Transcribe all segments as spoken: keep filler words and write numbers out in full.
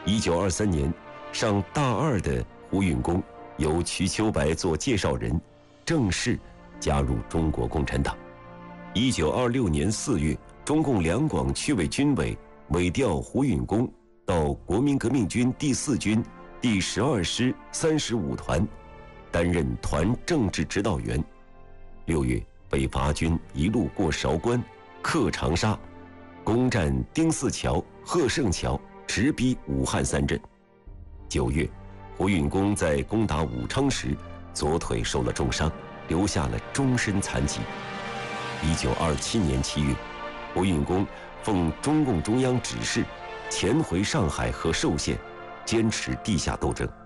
一九二三年，上大二的胡允恭由瞿秋白做介绍人，正式加入中国共产党。一九二六年四月，中共两广区委军委委调胡允恭到国民革命军第四军第十二师三十五团，担任团政治指导员。六月，北伐军一路过韶关，克长沙，攻占丁四桥、贺胜桥，直逼武汉三镇。九月，胡允恭在攻打武昌时，左腿受了重伤，留下了终身残疾。一九二七年七月，胡允恭奉中共中央指示，潜回上海和寿县，坚持地下斗争。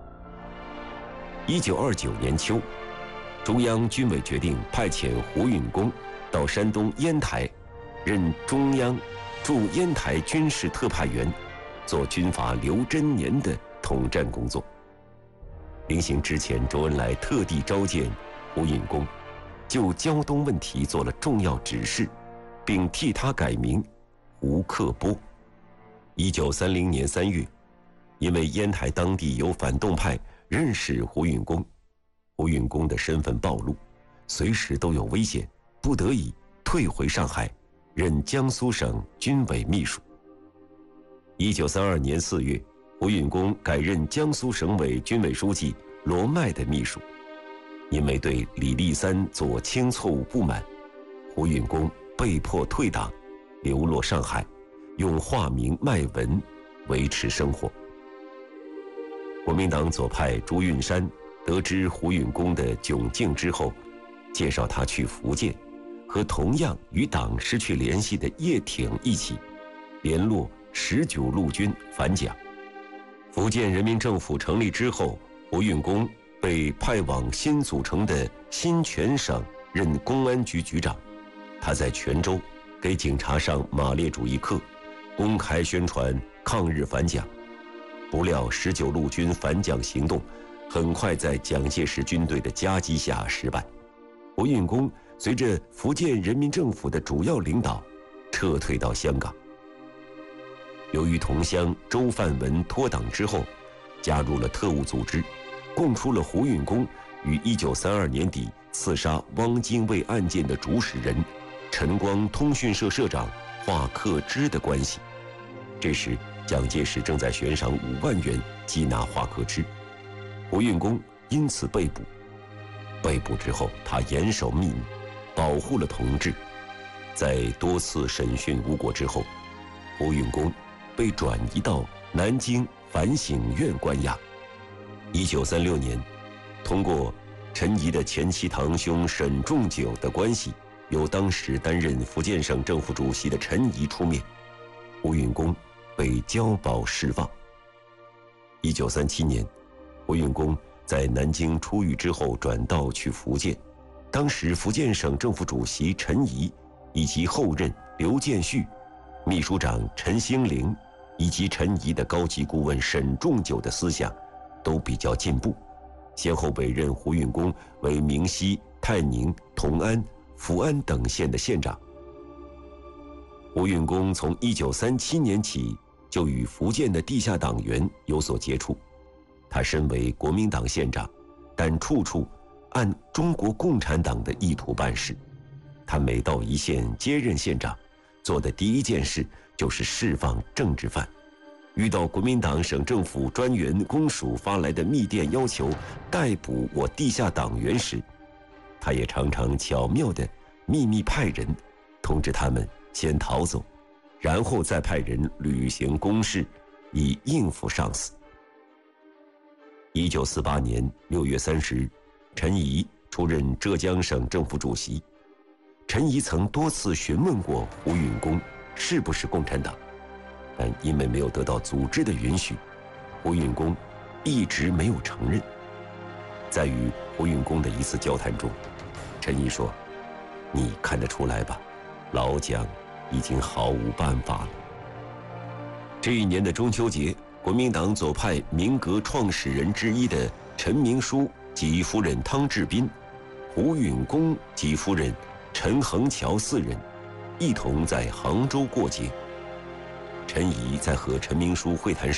一九二九年秋，中央军委决定派遣胡允恭到山东烟台，任中央驻烟台军事特派员，做军阀刘真年的统战工作。临行之前，周恩来特地召见胡允恭，就胶东问题做了重要指示，并替他改名胡克波。一九三零年三月，因为烟台当地有反动派认识胡允恭，胡允恭的身份暴露，随时都有危险，不得已退回上海，任江苏省军委秘书。一九三二年四月，胡允恭改任江苏省委军委书记罗迈的秘书。因为对李立三左倾错误不满，胡允恭被迫退党，流落上海，用化名卖文维持生活。国民党左派朱运山得知胡允恭的窘境之后，介绍他去福建，和同样与党失去联系的叶挺一起联络十九路军反蒋。福建人民政府成立之后，胡允恭被派往新组成的新全省任公安局局长。他在泉州给警察上马列主义课，公开宣传抗日反蒋。不料十九路军反蒋行动很快在蒋介石军队的夹击下失败，胡允恭随着福建人民政府的主要领导撤退到香港。由于同乡周范文脱党之后，加入了特务组织，供出了胡允恭于一九三二年底刺杀汪精卫案件的主使人晨光通讯社社长华克之的关系。这时蒋介石正在悬赏五万元缉拿华克之，胡允恭因此被捕。被捕之后，他严守秘密，保护了同志。在多次审讯无果之后，胡允恭被转移到南京反省院关押。一九三六年，通过陈仪的前妻堂兄沈仲九的关系，由当时担任福建省政府主席的陈仪出面，胡允恭被交保释放。一九三七年，胡允恭在南京出狱之后转道去福建，当时福建省政府主席陈仪以及后任刘建绪、秘书长陈兴龄以及陈仪的高级顾问沈仲九的思想都比较进步，先后委任胡允恭为明溪、泰宁、同安、福安等县的县长。胡允恭从一九三七年起就与福建的地下党员有所接触，他身为国民党县长，但处处按中国共产党的意图办事。他每到一县接任县长，做的第一件事就是释放政治犯。遇到国民党省政府专员公署发来的密电要求逮捕我地下党员时，他也常常巧妙地秘密派人通知他们先逃走，然后再派人履行公事，以应付上司。一九四八年六月三十日，陈仪出任浙江省政府主席。陈仪曾多次询问过胡允恭是不是共产党，但因为没有得到组织的允许，胡允恭一直没有承认。在与胡允恭的一次交谈中，陈仪说：“你看得出来吧，老蒋已经毫无办法了。”这一年的中秋节，国民党左派民革创始人之一的陈明书及夫人汤志斌、胡允恭及夫人陈恒桥四人一同在杭州过节。陈仪在和陈明书会谈时